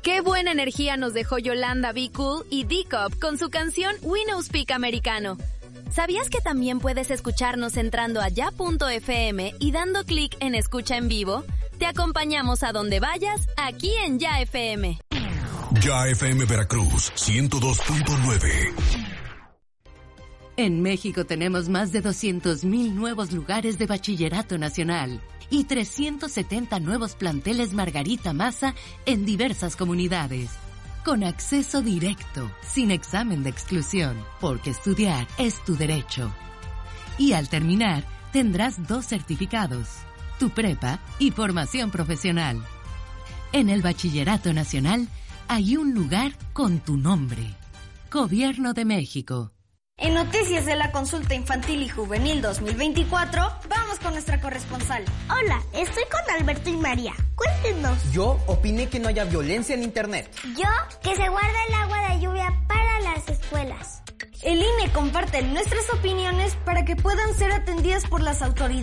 Qué buena energía nos dejó Yolanda Be Cool y D-Cup con su canción We No Speak Americano. ¿Sabías que también puedes escucharnos entrando a ya.fm y dando clic en Escucha en Vivo? Te acompañamos a donde vayas, aquí en Ya FM. Ya FM Veracruz, 102.9. En México tenemos más de 200,000 nuevos lugares de bachillerato nacional y 370 nuevos planteles Margarita Maza en diversas comunidades. Con acceso directo, sin examen de exclusión, porque estudiar es tu derecho. Y al terminar, tendrás 2 certificados, tu prepa y formación profesional. En el Bachillerato Nacional hay un lugar con tu nombre. Gobierno de México. En Noticias de la Consulta Infantil y Juvenil 2024, vamos con nuestra corresponsal. Hola, estoy con Alberto y María. Cuéntenos. Yo opiné que no haya violencia en internet. Yo, que se guarda el agua de lluvia para las escuelas. El INE comparte nuestras opiniones para que puedan ser atendidas por las autoridades.